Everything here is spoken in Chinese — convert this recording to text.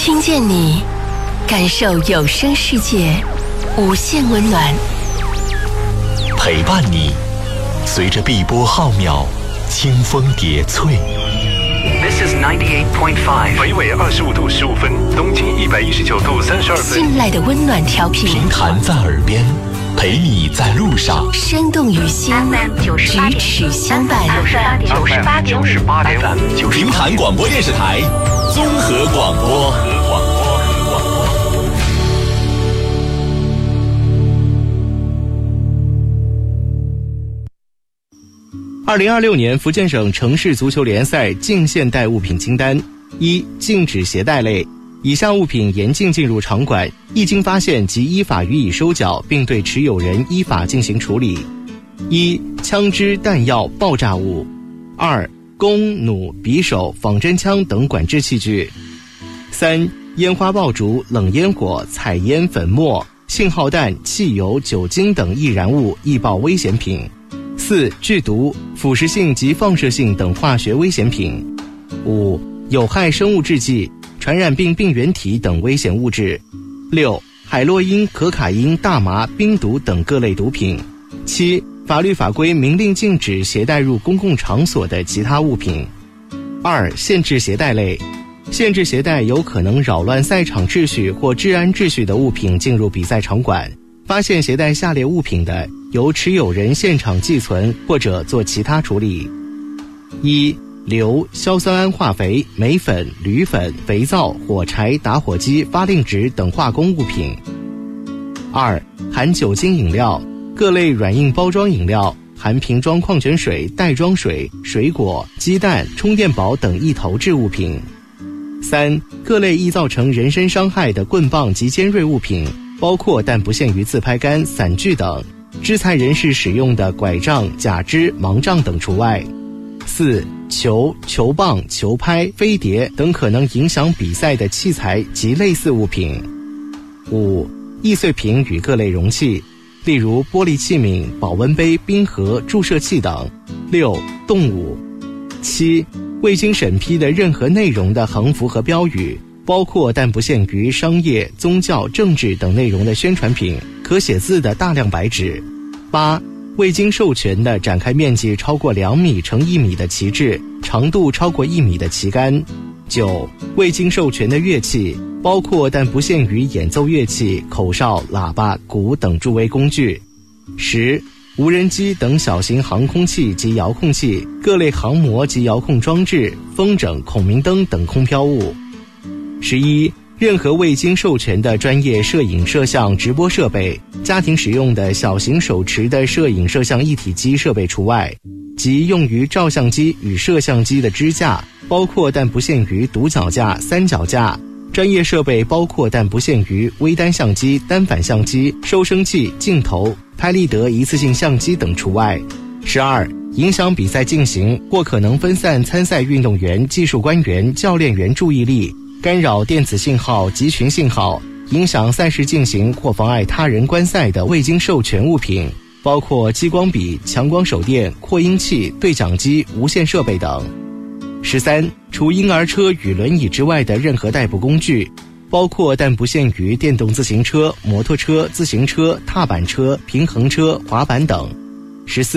听见你，感受有声世界无限温暖， 陪伴你，随着碧波浩渺，清风叠翠。 This is 98.5， 北纬25度15分，东经119度32分。 信赖的温暖调频， 平弹在耳边，陪你在路上， 生动于心，咫尺相伴。 98.5， 平潭广播电视台综合广播。 2026年福建省城市足球联赛近现代物品清单：一、禁止携带类，以下物品严禁进入场馆，一经发现即依法予以收缴，并对持有人依法进行处理。一、枪支、弹药、爆炸物；二、弓、弩、匕首、仿真枪等管制器具；三、烟花爆竹、冷烟火、彩烟、粉末、信号弹、汽油、酒精等易燃物、易爆危险品；四、剧毒、腐蚀性及放射性等化学危险品；五、有害生物制剂、传染病病原体等危险物质；六、海洛因、可卡因、大麻、冰毒等各类毒品；七、法律法规明令禁止携带入公共场所的其他物品。二、限制携带类，限制携带有可能扰乱赛场秩序或治安秩序的物品进入比赛场馆，发现携带下列物品的，由持有人现场寄存或者做其他处理：一、硫、硝酸铵化肥、镁粉、铝粉、肥皂、火柴、打火机、发令纸等化工物品；二、含酒精饮料，各类软硬包装饮料，含瓶装矿泉水、袋装水、水果、鸡蛋、充电宝等易投掷物品；三、各类易造成人身伤害的棍棒及尖锐物品，包括但不限于自拍杆、伞具等，肢残人士使用的拐杖、假肢、盲杖等除外；四、球、球棒、球拍、飞碟等可能影响比赛的器材及类似物品；五、易碎品与各类容器，例如玻璃器皿、保温杯、冰盒、注射器等；六、动物；七、未经审批的任何内容的横幅和标语，包括但不限于商业、宗教、政治等内容的宣传品，可写字的大量白纸；八、未经授权的展开面积超过2米乘1米的旗帜，长度超过1米的旗杆；九、未经授权的乐器，包括但不限于演奏乐器、口哨、喇叭、鼓等助威工具；十、无人机等小型航空器及遥控器，各类航模及遥控装置、风筝、孔明灯等空飘物；十一、任何未经授权的专业摄影摄像直播设备，家庭使用的小型手持的摄影摄像一体机设备除外，即用于照相机与摄像机的支架，包括但不限于独脚架、三脚架；专业设备包括但不限于微单相机、单反相机、收声器、镜头、拍立得一次性相机等除外。十二、影响比赛进行或可能分散参赛运动员、技术官员、教练员注意力，干扰电子信号、集群信号，影响赛事进行或妨碍他人观赛的未经授权物品，包括激光笔、强光手电、扩音器、对讲机、无线设备等。十三、除婴儿车与轮椅之外的任何代步工具，包括但不限于电动自行车、摩托车、自行车、踏板车、平衡车、滑板等。14